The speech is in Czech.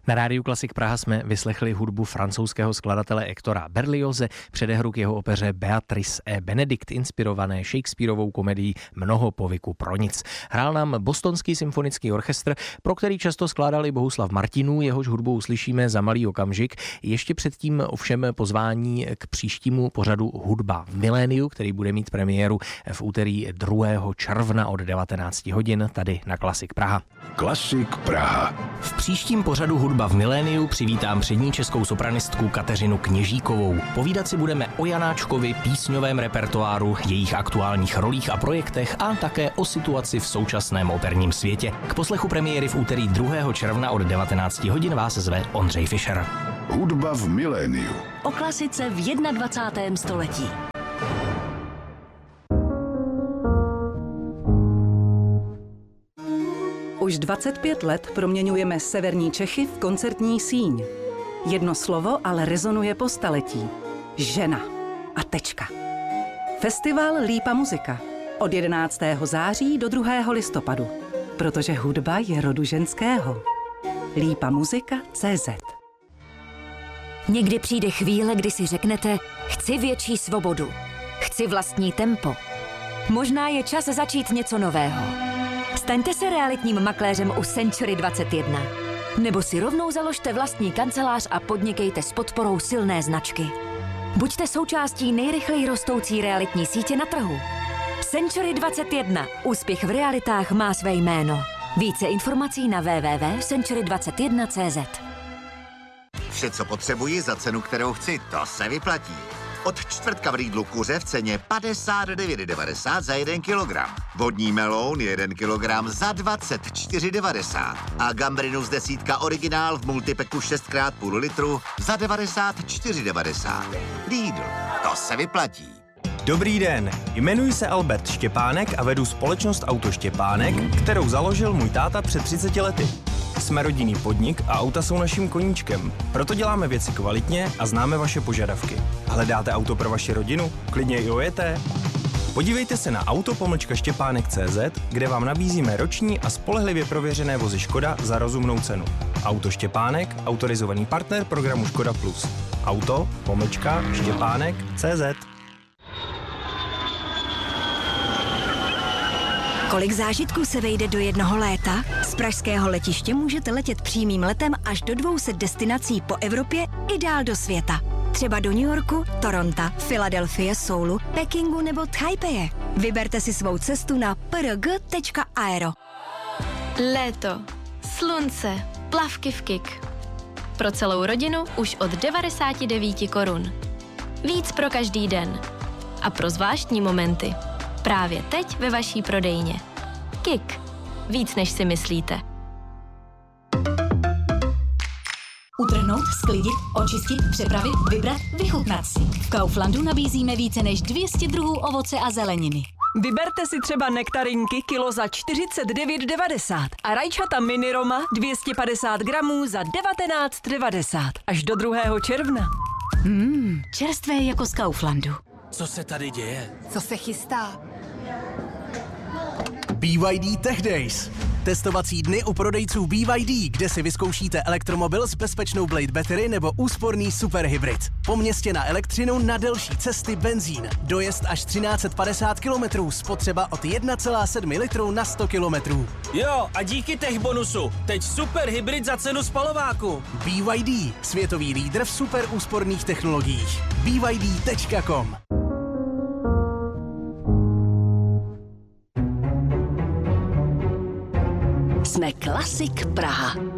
Na rádiu Klasik Praha jsme vyslechli hudbu francouzského skladatele Hectora Berlioze, předehru k jeho opeře Beatrice et Benedict, inspirované Shakespearovou komedií Mnoho povyku pro nic. Hrál nám Bostonský symfonický orchestr, pro který často skládal i Bohuslav Martinů, jehož hudbu uslyšíme za malý okamžik. Ještě předtím ovšem pozvání k příštímu pořadu Hudba v miléniu, který bude mít premiéru v úterý 2. června od 19 hodin tady na Klasik Praha. Klasik Praha. V příštím pořadu Hudba v miléniu přivítám přední českou sopranistku Kateřinu Kněžíkovou. Povídat si budeme o Janáčkovi, písňovém repertoáru, jejich aktuálních rolích a projektech a také o situaci v současném operním světě. K poslechu premiéry v úterý 2. června od 19 hodin vás zve Ondřej Fischer. Hudba v miléniu. O klasice v 21. století. Už 25 let proměňujeme severní Čechy v koncertní síň. Jedno slovo ale rezonuje po staletí. Žena. A tečka. Festival Lípa muzika. Od 11. září do 2. listopadu. Protože hudba je rodu ženského. lípamuzika.cz. Někdy přijde chvíle, kdy si řeknete, chci větší svobodu. Chci vlastní tempo. Možná je čas začít něco nového. Staňte se realitním makléřem u Century 21. Nebo si rovnou založte vlastní kancelář a podnikejte s podporou silné značky. Buďte součástí nejrychleji rostoucí realitní sítě na trhu. Century 21. Úspěch v realitách má své jméno. Více informací na www.century21.cz. Vše, co potřebuji za cenu, kterou chci, to se vyplatí. Od čtvrtka v Lidlu kuře v ceně 59,90 za 1 kilogram. Vodní meloun 1 kilogram za 24,90. A gambrinus desítka originál v multipeku 6x půl litru za 94,90. Lidl, to se vyplatí. Dobrý den, jmenuji se Albert Štěpánek a vedu společnost Auto Štěpánek, kterou založil můj táta před 30 lety. Jsme rodinný podnik a auta jsou naším koníčkem. Proto děláme věci kvalitně a známe vaše požadavky. Hledáte auto pro vaši rodinu? Klidně i ojeté? Podívejte se na auto-štěpánek.cz, kde vám nabízíme roční a spolehlivě prověřené vozy Škoda za rozumnou cenu. Auto Štěpánek, autorizovaný partner programu Škoda Plus. Auto-štěpánek.cz. Kolik zážitků se vejde do jednoho léta? Z pražského letiště můžete letět přímým letem až do 200 destinací po Evropě i dál do světa. Třeba do New Yorku, Toronto, Filadelfie, Soulu, Pekingu nebo Taipeje. Vyberte si svou cestu na prg.aero. Léto, slunce, plavky v Kik. Pro celou rodinu už od 99 korun. Víc pro každý den. A pro zvláštní momenty. Právě teď ve vaší prodejně. Kik. Víc, než si myslíte. Utrhnout, sklidit, očistit, přepravit, vybrat, vychutnat si. V Kauflandu nabízíme více než 200 druhů ovoce a zeleniny. Vyberte si třeba nektarinky kilo za 49,90 a rajčata mini Roma 250 gramů za 19,90 až do 2. června. Čerstvé jako z Kauflandu. Co se tady děje? Co se chystá? BYD Tech Days. Testovací dny u prodejců BYD, kde si vyzkoušíte elektromobil s bezpečnou Blade Battery nebo úsporný superhybrid. Po městě na elektřinu, na delší cesty benzín. Dojezd až 1350 km, spotřeba od 1,7 litru na 100 km. Jo, a díky Tech bonusu. Teď superhybrid za cenu spalováku. BYD, světový lídr v super úsporných technologiích. BYD.com. Jsme Klasik Praha.